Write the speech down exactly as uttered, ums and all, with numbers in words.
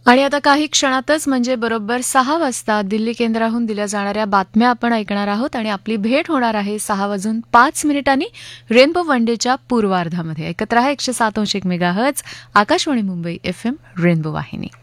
आणि आता काही क्षणातच म्हणजे बरोबर सहा वाजता दिल्ली केंद्राहून दिल्या जाणाऱ्या बातम्या आपण ऐकणार आहोत आणि आपली भेट होणार आहे सहा वाजून पाच मिनिटांनी रेनबो वनडेच्या पूर्वार्धामध्ये. ऐकत रहा एकशे सात अंश एक megahertz Akashvani Mumbai F M rainbow वाहिनी.